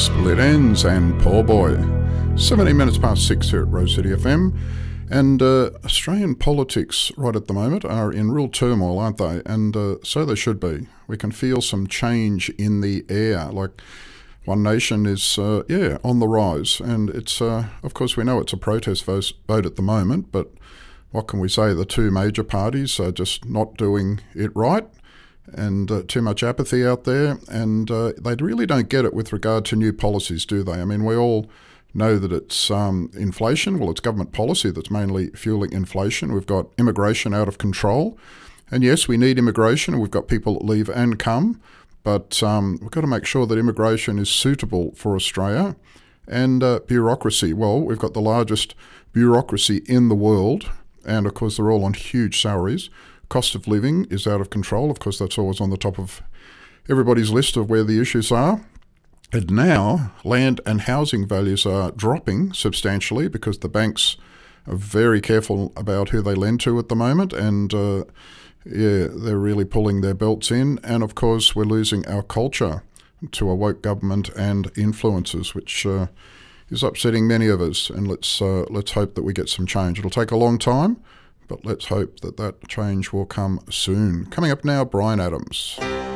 Split Ends and Poor Boy. 17 minutes past 6 here at Rose City FM. And Australian politics right at the moment are in real turmoil, aren't they? And so they should be. We can feel some change in the air. Like One Nation is, on the rise. And it's, of course, we know it's a protest vote at the moment, but what can we say? The two major parties are just not doing it right, and too much apathy out there, and they really don't get it with regard to new policies, do they? I mean, we all know that it's inflation. Well, it's government policy that's mainly fueling inflation. We've got immigration out of control, and yes, we need immigration, and we've got people that leave and come, but we've got to make sure that immigration is suitable for Australia. And bureaucracy, well, we've got the largest bureaucracy in the world, and of course they're all on huge salaries. Cost of living is out of control. Of course, that's always on the top of everybody's list of where the issues are. And now land and housing values are dropping substantially because the banks are very careful about who they lend to at the moment, and they're really pulling their belts in. And of course, we're losing our culture to a woke government and influences, which is upsetting many of us. And let's hope that we get some change. It'll take a long time, but let's hope that that change will come soon. Coming up now, Bryan Adams.